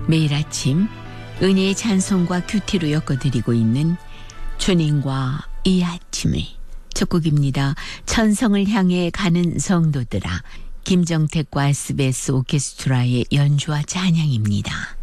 매일 아침 은혜의 찬송과 큐티로 엮어드리고 있는 주님과 이 아침을 첫 곡입니다. 천성을 향해 가는 성도들아, 김정택과 SBS 오케스트라의 연주와 찬양입니다.